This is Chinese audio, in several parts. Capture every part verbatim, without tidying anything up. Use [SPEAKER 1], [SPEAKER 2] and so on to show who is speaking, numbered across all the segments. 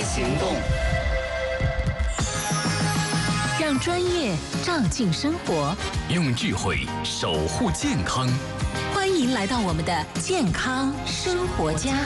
[SPEAKER 1] 行动，
[SPEAKER 2] 让专业照进生活，
[SPEAKER 3] 用智慧守护健康。
[SPEAKER 2] 欢迎来到我们的健康生活家。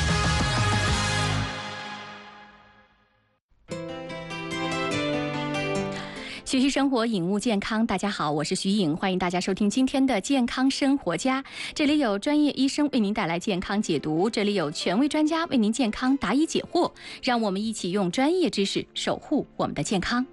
[SPEAKER 2] 学习生活，引悟健康。大家好，我是徐颖，欢迎大家收听今天的健康生活家。这里有专业医生为您带来健康解读，这里有权威专家为您健康答疑解惑，让我们一起用专业知识守护我们的健康。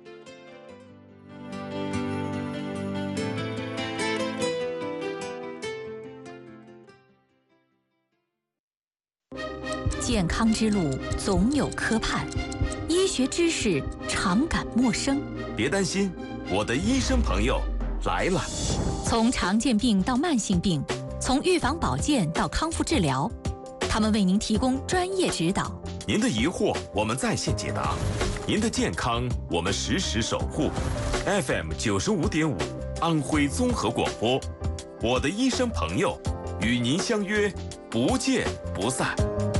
[SPEAKER 2] 健康之路总有磕绊，医学知识常感陌生。
[SPEAKER 4] 别担心，我的医生朋友来了。
[SPEAKER 2] 从常见病到慢性病，从预防保健到康复治疗，他们为您提供专业指导。
[SPEAKER 4] 您的疑惑我们在线解答，您的健康我们实时守护。F M 九十五点五，安徽综合广播，我的医生朋友，与您相约，不见不散。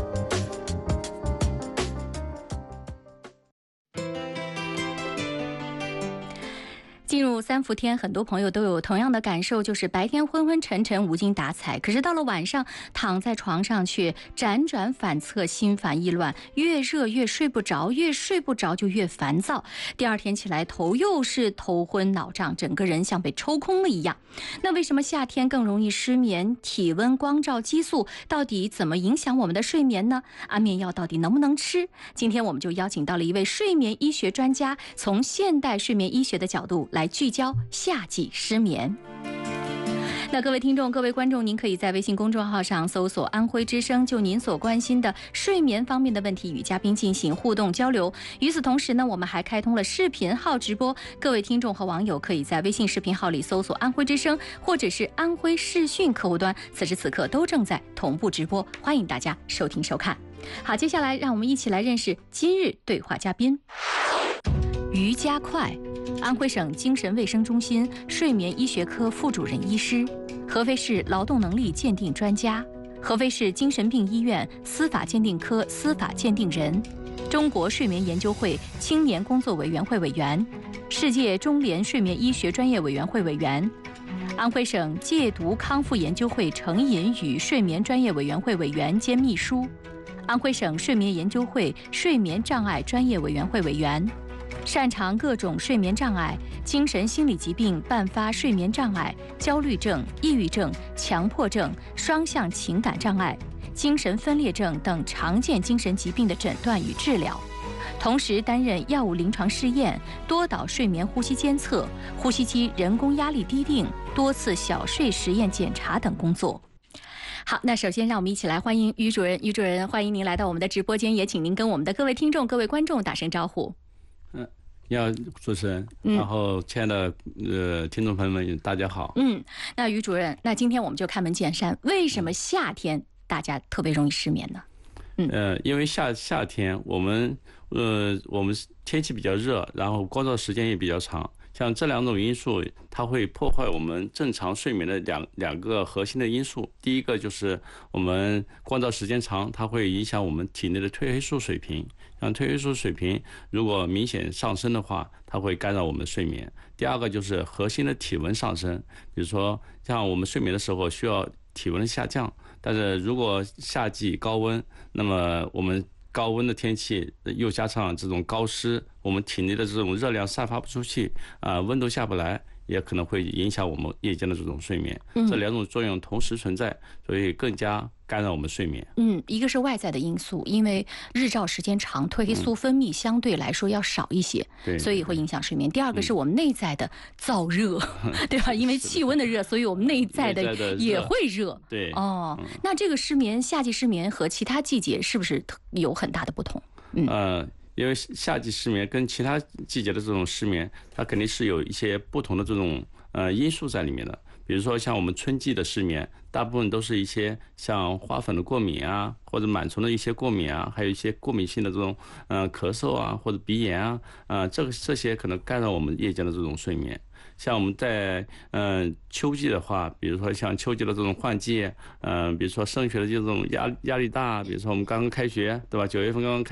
[SPEAKER 2] 进入三伏天，很多朋友都有同样的感受，就是白天昏昏沉沉无精打采，可是到了晚上躺在床上却辗转反侧，心烦意乱，越热越睡不着，越睡不着就越烦躁，第二天起来头又是头昏脑胀，整个人像被抽空了一样。那为什么夏天更容易失眠？体温、光照、激素到底怎么影响我们的睡眠呢？安眠药到底能不能吃？今天我们就邀请到了一位睡眠医学专家，从现代睡眠医学的角度来聚焦夏季失眠。那各位听众、各位观众，您可以在微信公众号上搜索安徽之声，就您所关心的睡眠方面的问题与嘉宾进行互动交流。与此同时呢，我们还开通了视频号直播，各位听众和网友可以在微信视频号里搜索安徽之声或者是安徽视讯客户端，此时此刻都正在同步直播，欢迎大家收听收看。好，接下来让我们一起来认识今日对话嘉宾于家快，安徽省精神卫生中心睡眠医学科副主任医师，合肥市劳动能力鉴定专家，合肥市精神病医院司法鉴定科司法鉴定人，中国睡眠研究会青年工作委员会委员，世界中联睡眠医学专业委员会委员，安徽省戒毒康复研究会成瘾与睡眠专业委员会委员兼秘书，安徽省睡眠研究会睡眠障碍专业委员会委员，擅长各种睡眠障碍、精神心理疾病伴发睡眠障碍、焦虑症、抑郁症、强迫症、双向情感障碍、精神分裂症等常见精神疾病的诊断与治疗，同时担任药物临床试验、多导睡眠呼吸监测、呼吸机人工压力滴定、多次小睡实验检查等工作。好，那首先让我们一起来欢迎于主任。于主任，欢迎您来到我们的直播间，也请您跟我们的各位听众、各位观众打声招呼。
[SPEAKER 5] 嗯，你好，主持人，然后亲爱的呃听众朋友们，大家好。
[SPEAKER 2] 嗯，那于主任，那今天我们就开门见山，为什么夏天大家特别容易失眠呢？
[SPEAKER 5] 嗯，呃，因为夏夏天我们呃我们天气比较热，然后光照时间也比较长。像这两种因素，它会破坏我们正常睡眠的两两个核心的因素。第一个就是我们光照时间长，它会影响我们体内的褪黑素水平。像褪黑素水平如果明显上升的话，它会干扰我们的睡眠。第二个就是核心的体温上升，比如说像我们睡眠的时候需要体温下降，但是如果夏季高温，那么我们高温的天气又加上这种高湿，我们体内的这种热量散发不出去，啊、呃，温度下不来，也可能会影响我们夜间的这种睡眠。嗯、这两种作用同时存在，所以更加干扰我们睡眠。
[SPEAKER 2] 嗯，一个是外在的因素，因为日照时间长，褪黑素分泌相对来说要少一些，嗯、所以会影响睡眠。第二个是我们内在的燥热，嗯、对吧？因为气温的热，所以我们内在的也会热。
[SPEAKER 5] 对，
[SPEAKER 2] 哦，嗯、那这个失眠，夏季失眠和其他季节是不是有很大的不同？
[SPEAKER 5] 嗯。呃因为夏季失眠跟其他季节的这种失眠，它肯定是有一些不同的这种呃因素在里面的。比如说像我们春季的失眠，大部分都是一些像花粉的过敏啊，或者螨虫的一些过敏啊，还有一些过敏性的这种呃咳嗽啊，或者鼻炎啊，呃这个这些可能干扰我们夜间的这种睡眠。像我们在嗯、呃、秋季的话，比如说像秋季的这种换季，嗯、呃，比如说升学的这种压压力大，比如说我们刚刚开学，对吧？九月份刚刚开。